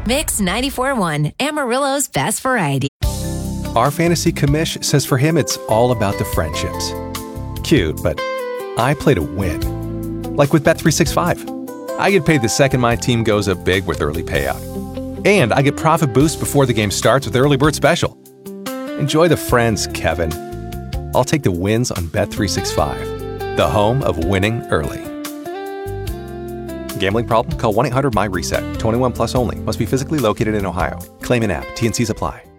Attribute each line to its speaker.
Speaker 1: Mix 94.1, Amarillo's best variety.
Speaker 2: Our fantasy commish says for him it's all about the friendships. Cute, but I play to win. Like with Bet365. I get paid the second my team goes up big with early payout. And I get profit boost before the game starts with Early Bird Special. Enjoy the friends, Kevin. I'll take the wins on Bet365, the home of winning early. Gambling problem? Call 1-800-MY-RESET. 21 plus only. Must be physically located in Ohio. Claim in app. T&Cs apply.